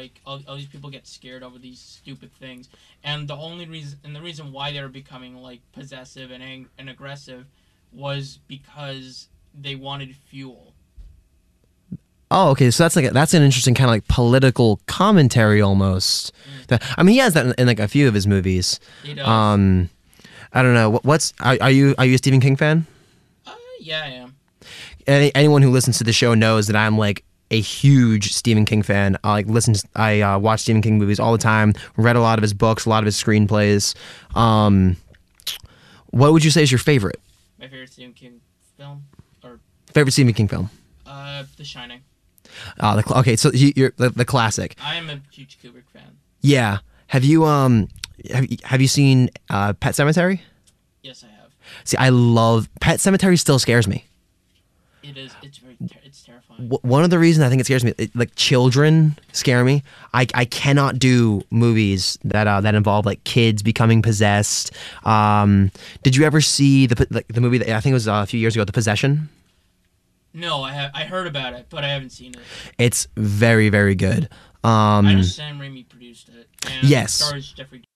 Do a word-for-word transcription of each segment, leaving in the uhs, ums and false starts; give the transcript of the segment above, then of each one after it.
like all, all these people get scared over these stupid things, and the only reason and the reason why they were becoming like possessive and ang- and aggressive was because they wanted fuel. Oh, okay. So that's like a, that's an interesting kind of like political commentary almost. Mm. That, I mean, he has that in, in like a few of his movies. He does. Um, I don't know. What, what's are, are you are you a Stephen King fan? Uh, yeah, I am. Any, anyone who listens to the show knows that I'm like a huge Stephen King fan. I like listen. To, I uh, watch Stephen King movies all the time. Read a lot of his books, a lot of his screenplays. Um, what would you say is your favorite? My favorite Stephen King film, or Favorite Stephen King film? uh, The Shining. Uh, the, cl- okay, so you, you're the, the classic. I am a huge Kubrick fan. Yeah. Have you um have you, have you seen uh, Pet Sematary? Yes, I have. See, I love Pet Sematary. Still scares me. It is. It's very. Ter- it's terrifying. W- one of the reasons I think it scares me, it, like children scare me. I, I cannot do movies that uh, that involve like kids becoming possessed. Um, did you ever see the like, the movie that I think it was uh, a few years ago, The Possession? No, I have. I heard about it, but I haven't seen it. It's very very good. Um, I know Sam Raimi produced it. And yes. It stars Jeffrey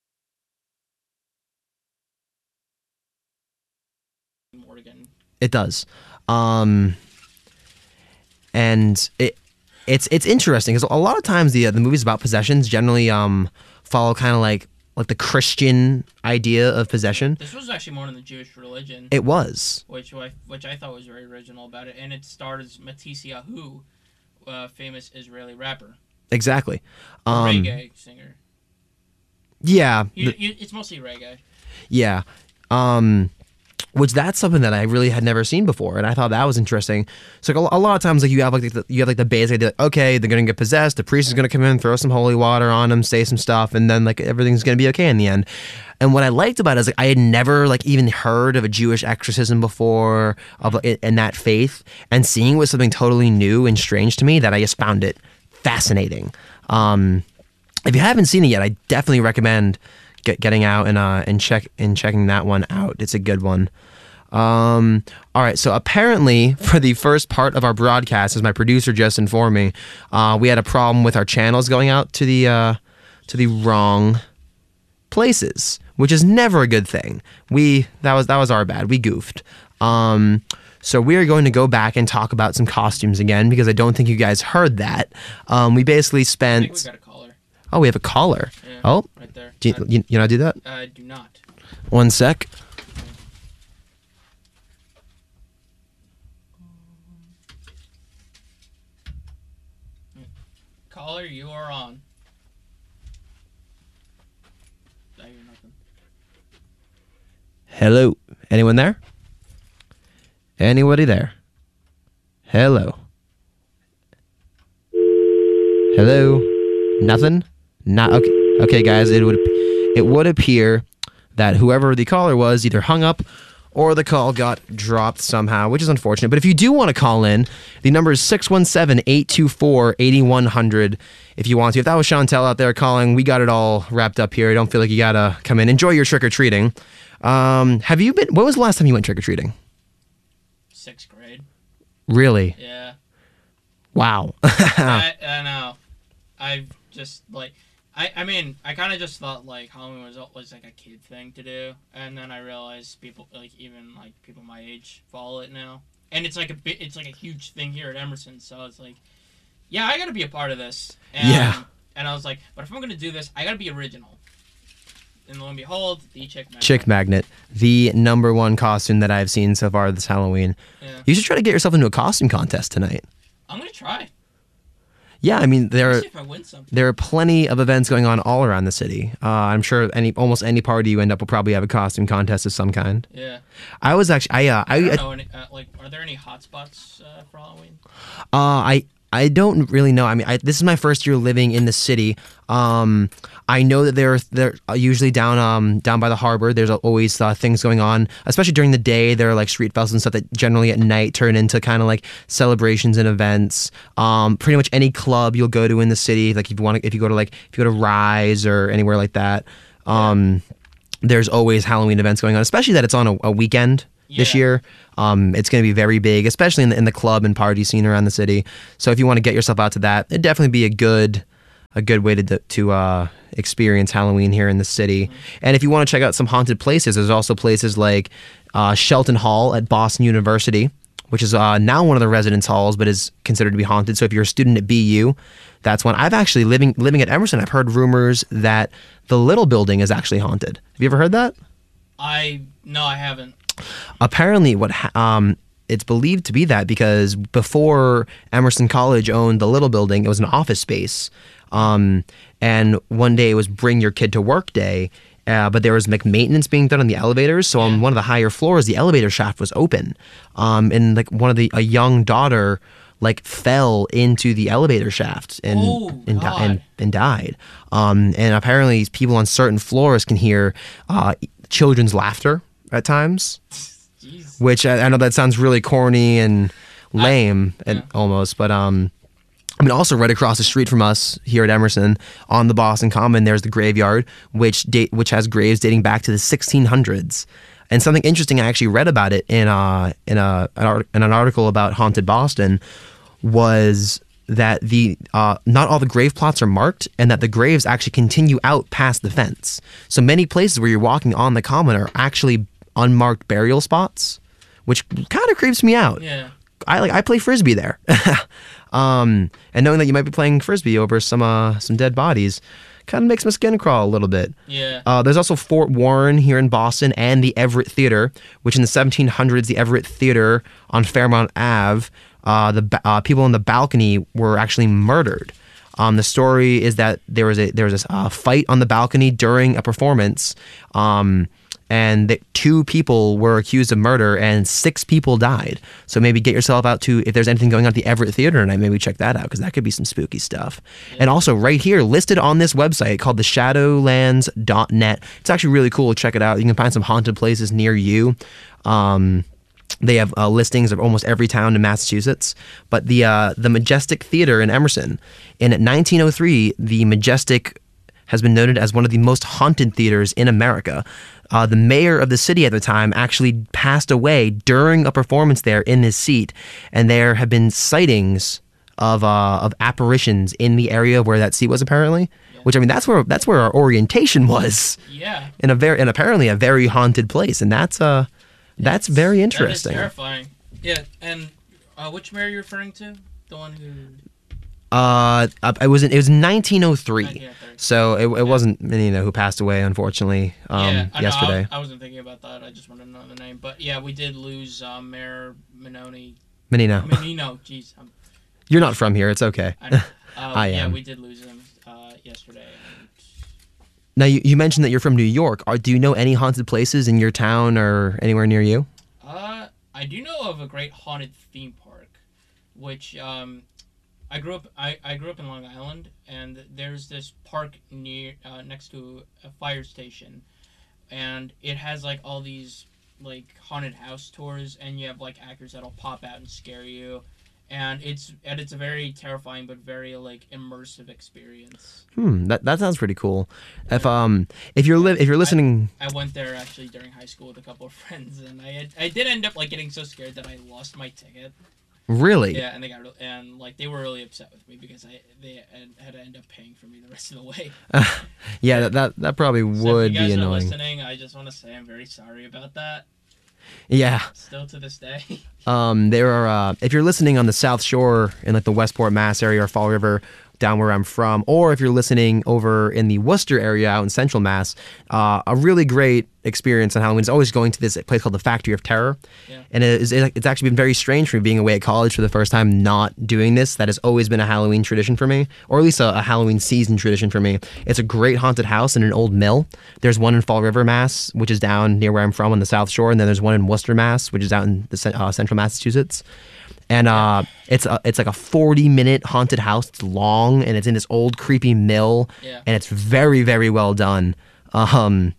Morgan. It does. Um, and it it's it's interesting because a lot of times the uh, the movies about possessions generally um follow kind of like like the Christian idea of possession. This was actually more in the Jewish religion. It was. Which I, which I thought was very original about it. And it stars Matisse Yahu, a famous Israeli rapper. Exactly. A Um, reggae singer. Yeah. You, the- you, it's mostly reggae. yeah. Um, which that's something that I really had never seen before, and I thought that was interesting. So like a, a lot of times, like you have like the, you have like the basic idea, like, okay, they're gonna get possessed. The priest is gonna come in, throw some holy water on them, say some stuff, and then like everything's gonna be okay in the end. And what I liked about it is like I had never like even heard of a Jewish exorcism before of like, in that faith, and seeing it was something totally new and strange to me that I just found it fascinating. Um, if you haven't seen it yet, I definitely recommend get, getting out and uh and check and checking that one out. It's a good one. Um, all right, so apparently for the first part of our broadcast, as my producer just informed me, uh, we had a problem with our channels going out to the uh, to the wrong places, which is never a good thing. We that was that was our bad. We goofed. Um, so we are going to go back and talk about some costumes again because I don't think you guys heard that. Um, we basically I spent. think we got a caller. Oh, we have a caller. Yeah, Oh, right there. do you, I, you, you know how to do that? I do not. One sec. Caller, you are on. I hear nothing. Hello. Anyone there? Anybody there? Hello. Hello. Nothing? Not okay. Okay, guys. It would it would appear that whoever the caller was either hung up or the call got dropped somehow, which is unfortunate. But if you do want to call in, the number is six one seven, eight two four, eight one zero zero if you want to. If that was Chantel out there calling, we got it all wrapped up here. I don't feel like you got to come in. Enjoy your trick-or-treating. Um, have you been... When was the last time you went trick-or-treating? Sixth grade. Really? Yeah. Wow. I, I know. I've just, like... I, I mean, I kind of just thought, like, Halloween was, was, like, a kid thing to do. And then I realized people, like, even, like, people my age follow it now. And it's, like, a bit, it's, like, a huge thing here at Emerson. So it's, like, yeah, I gotta be a part of this. And, Yeah. And I was like, but if I'm gonna do this, I gotta be original. And lo and behold, the Chick Magnet. Chick Magnet, the number one costume that I've seen so far this Halloween. Yeah. You should try to get yourself into a costume contest tonight. I'm gonna try. Yeah, I mean there Let's are see if I win something. there are plenty of events going on all around the city. Uh, I'm sure any almost any party you end up will probably have a costume contest of some kind. Yeah. I was actually I uh, I I don't I, know. Any, uh, like, are there any hotspots uh, for Halloween? uh, I I don't really know. I mean, I, this is my first year living in the city. Um, I know that they're they're usually down um down by the harbor. There's always uh, things going on, especially during the day. There are like street festivals and stuff that generally at night turn into kind of like celebrations and events. Um, pretty much any club you'll go to in the city, like if you want to, if you go to like if you go to Rise or anywhere like that, um, there's always Halloween events going on. Especially that it's on a, a weekend. This Yeah. year, um, it's going to be very big, especially in the in the club and party scene around the city. So if you want to get yourself out to that, it'd definitely be a good a good way to to uh, experience Halloween here in the city. Mm-hmm. And if you want to check out some haunted places, there's also places like uh, Shelton Hall at Boston University, which is uh, now one of the residence halls, but is considered to be haunted. So if you're a student at B U, that's one. I've actually living living at Emerson. I've heard rumors that the Little Building is actually haunted. Have you ever heard that? I no, I haven't. Apparently, what ha- um, it's believed to be that because before Emerson College owned the Little Building, it was an office space. Um, and one day it was bring your kid to work day, uh, but there was like maintenance being done on the elevators. So on one of the higher floors, the elevator shaft was open, um, and like one of the a young daughter like fell into the elevator shaft and oh, and, di- and and died. Um, and apparently, people on certain floors can hear uh, children's laughter at times. Jeez. Which I, I know that sounds really corny and lame I, and yeah. almost, but um. I mean, also right across the street from us here at Emerson on the Boston Common, there's the graveyard, which date which has graves dating back to the sixteen hundreds. And something interesting I actually read about it in a in a in an article about haunted Boston was that the uh, not all the grave plots are marked, and that the graves actually continue out past the fence. So many places where you're walking on the common are actually unmarked burial spots, which kind of creeps me out. Yeah. I like I play frisbee there. Um, and knowing that you might be playing frisbee over some uh, some dead bodies kind of makes my skin crawl a little bit. Yeah. Uh, there's also Fort Warren here in Boston and the Everett Theater, which in the seventeen hundreds, the Everett Theater on Fairmount Avenue, uh, the uh, people on the balcony were actually murdered. Um, the story is that there was a there was a uh, fight on the balcony during a performance. Um, And the two people were accused of murder, and six people died. So maybe get yourself out to, if there's anything going on at the Everett Theater tonight, maybe check that out, because that could be some spooky stuff. Yeah. And also right here, listed on this website called the shadowlands dot net. It's actually really cool. Check it out. You can find some haunted places near you. Um, they have uh, listings of almost every town in Massachusetts. But the uh, the Majestic Theater in Emerson, in nineteen oh three, the Majestic has been noted as one of the most haunted theaters in America. Uh, the mayor of the city at the time actually passed away during a performance there in his seat, and there have been sightings of uh, of apparitions in the area where that seat was apparently. Yeah. Which I mean, that's where that's where our orientation was. Yeah. In a very and apparently a very haunted place, and that's uh that's it's, very interesting. That is terrifying. Yeah, and uh, which mayor are you referring to? The one who. Uh, it was it was nineteen oh three, nineteen oh three. So it, it yeah. wasn't you know who passed away unfortunately um, yeah, I yesterday. Know, I, I wasn't thinking about that. I just wanted to know the name, but yeah, we did lose uh, Mayor Menoni. Menino. Menino, jeez. I'm, You're not from here. It's okay. I, know. Uh, I yeah, am. we did lose him uh, yesterday. And... Now you, you mentioned that you're from New York. Are, do you know any haunted places in your town or anywhere near you? Uh, I do know of a great haunted theme park, which um. I grew up. I, I grew up in Long Island, and there's this park near uh, next to a fire station, and it has like all these like haunted house tours, and you have like actors that'll pop out and scare you, and it's and it's a very terrifying but very like immersive experience. Hmm, that that sounds pretty cool. If um if you're li- if you're listening, I, I went there actually during high school with a couple of friends, and I had, I did end up like getting so scared that I lost my ticket. Really? Yeah, and they got and like they were really upset with me because I they had, had to end up paying for me the rest of the way. Uh, yeah, that, that that probably so would if you guys be are annoying. Listening, I just want to say I'm very sorry about that. Yeah. Still to this day. um, there are uh, if you're listening on the South Shore in like the Westport, Mass area or Fall River, down where I'm from, or if you're listening over in the Worcester area out in Central Mass, uh, a really great experience on Halloween is always going to this place called the Factory of Terror. Yeah. And it is, it's actually been very strange for me being away at college for the first time not doing this. That has always been a Halloween tradition for me, or at least a, a Halloween season tradition for me. It's a great haunted house in an old mill. There's one in Fall River, Mass, which is down near where I'm from on the South Shore, and then there's one in Worcester, Mass, which is out in the uh, Central Massachusetts. And uh, it's a, it's like a forty minute haunted house. It's long, and it's in this old creepy mill, yeah. and it's very, very well done. Um,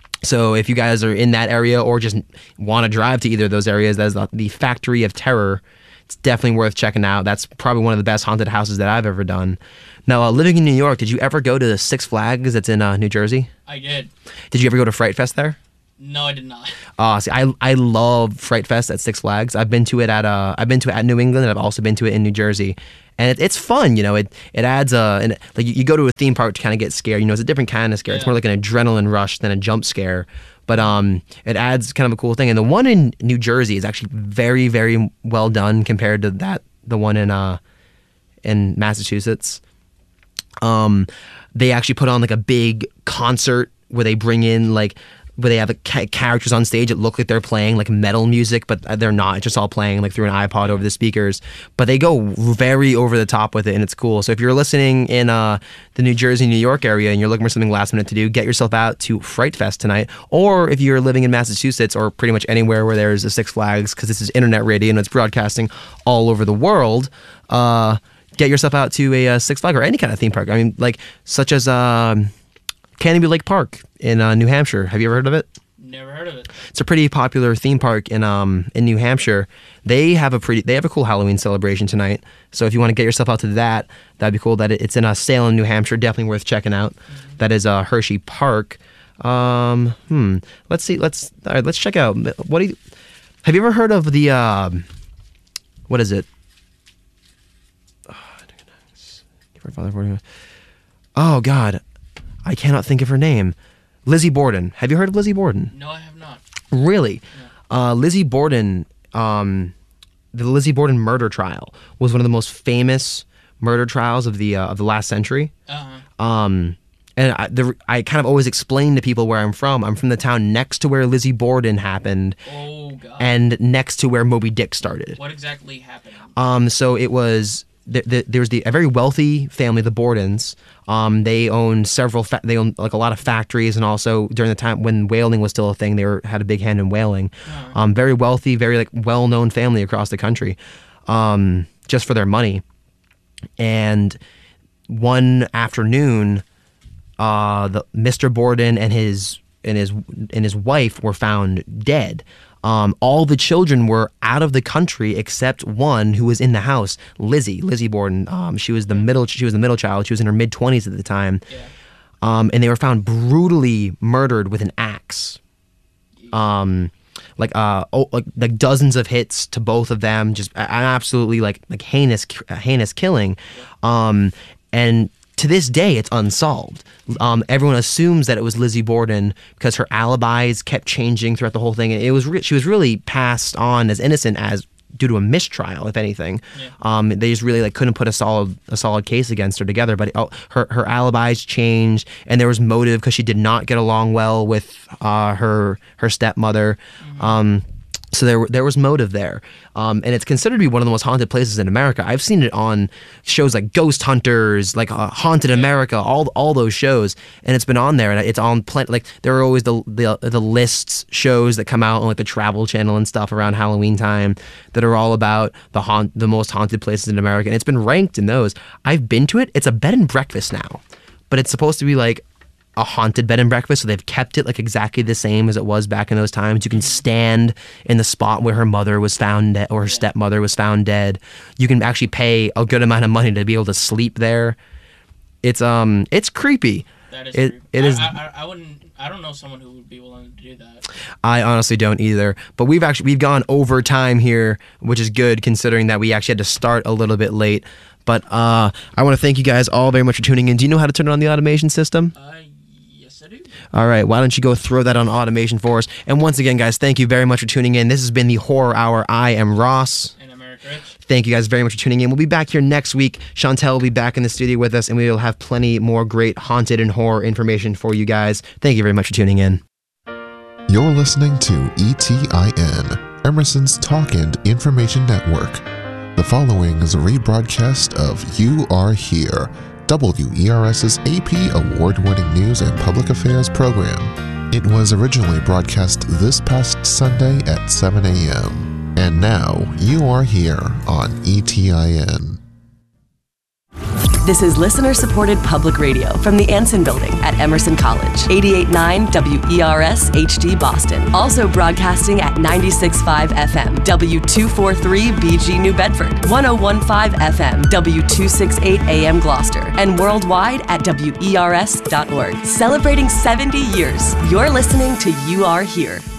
so if you guys are in that area or just want to drive to either of those areas, that's the, the Factory of Terror. It's definitely worth checking out. That's probably one of the best haunted houses that I've ever done. Now, uh, living in New York, did you ever go to the Six Flags that's in uh, New Jersey? I did. Did you ever go to Fright Fest there? No, I did not. Uh, see, I I love Fright Fest at Six Flags. I've been to it at uh I've been to it at New England, and I've also been to it in New Jersey. And it, it's fun, you know. It it adds a and like you, you go to a theme park to kind of get scared. You know, it's a different kind of scare. Yeah. It's more like an adrenaline rush than a jump scare. But um, it adds kind of a cool thing. And the one in New Jersey is actually very very well done compared to that the one in uh in Massachusetts. Um, they actually put on like a big concert where they bring in like. Where they have the ca- characters on stage that look like they're playing like metal music, but they're not. It's just all playing like through an iPod over the speakers. But they go very over the top with it, and it's cool. So if you're listening in uh, the New Jersey, New York area, and you're looking for something last minute to do, get yourself out to Fright Fest tonight. Or if you're living in Massachusetts or pretty much anywhere where there's a Six Flags, because this is internet radio and it's broadcasting all over the world, uh, get yourself out to a, a Six Flags or any kind of theme park. I mean, like such as. Um, Canopy Lake Park in uh, New Hampshire. Have you ever heard of it? Never heard of it. It's a pretty popular theme park in um in New Hampshire. They have a pretty they have a cool Halloween celebration tonight. So if you want to get yourself out to that, that'd be cool. That it's in uh, Salem, New Hampshire. Definitely worth checking out. Mm-hmm. That is uh, Hershey Park. Um, hmm. Let's see. Let's all right. Let's check out. What do you have you ever heard of the uh, what is it? Oh God. I cannot think of her name. Lizzie Borden. Have you heard of Lizzie Borden? No, I have not. Really? No. Uh, Lizzie Borden, um, the Lizzie Borden murder trial was one of the most famous murder trials of the uh, of the last century. Uh-huh. Um, and I, the, I kind of always explain to people where I'm from. I'm from the town next to where Lizzie Borden happened. Oh, God. And next to where Moby Dick started. What exactly happened? Um, so it was... The, the, there was the, a very wealthy family, the Bordens. Um, they owned several. Fa- they owned like a lot of factories, and also during the time when whaling was still a thing, they were, had a big hand in whaling. Oh. Um, very wealthy, very like well-known family across the country, um, just for their money. And one afternoon, uh, the Mister Borden and his and his and his wife were found dead. Um, all the children were out of the country except one who was in the house, Lizzie, Lizzie Borden. Um, she was the middle. She was the middle child. She was in her mid twenties at the time, yeah. um, and they were found brutally murdered with an axe. Um, like uh, oh, like like dozens of hits to both of them, just an absolutely like like heinous heinous killing, um, and. To this day, it's unsolved. Um, everyone assumes that it was Lizzie Borden because her alibis kept changing throughout the whole thing. And it was re- she was really passed on as innocent as due to a mistrial, if anything. Yeah. Um, they just really like couldn't put a solid a solid case against her together. But oh, her her alibis changed, and there was motive because she did not get along well with uh, her her stepmother. Mm-hmm. Um, So there, there was motive there, um, and it's considered to be one of the most haunted places in America. I've seen it on shows like Ghost Hunters, like uh, Haunted America, all all those shows, and it's been on there, and it's on plenty. Like there are always the, the the lists shows that come out on like the Travel Channel and stuff around Halloween time that are all about the haunt, the most haunted places in America, and it's been ranked in those. I've been to it. It's a bed and breakfast now, but it's supposed to be like a haunted bed and breakfast, so they've kept it like exactly the same as it was back in those times. You can stand in the spot where her mother was found dead, or her stepmother was found dead. You can actually pay a good amount of money to be able to sleep there. It's um, it's creepy. That is it, creepy. It I, is. I, I wouldn't. I don't know someone who would be willing to do that. I honestly don't either. But we've actually we've gone over time here, which is good considering that we actually had to start a little bit late. But uh, I want to thank you guys all very much for tuning in. Do you know how to turn on the automation system? Uh, yes, I do. All right, why don't you go throw that on automation for us? And once again, guys, thank you very much for tuning in. This has been the Horror Hour. I am Ross. And I'm Eric Rich. Thank you guys very much for tuning in. We'll be back here next week. Chantel will be back in the studio with us, and we will have plenty more great haunted and horror information for you guys. Thank you very much for tuning in. You're listening to E T I N, Emerson's Talk and Information Network. The following is a rebroadcast of You Are Here, W E R S's A P award-winning news and public affairs program. It was originally broadcast this past Sunday at seven a.m. And now, You Are Here on E T I N. This is listener-supported public radio from the Anson Building at Emerson College. eighty-eight point nine W E R S H D Boston. Also broadcasting at ninety-six point five F M W two forty-three B G New Bedford. one oh one point five F M W two sixty-eight A M Gloucester. And worldwide at W E R S dot org. Celebrating seventy years. You're listening to You Are Here.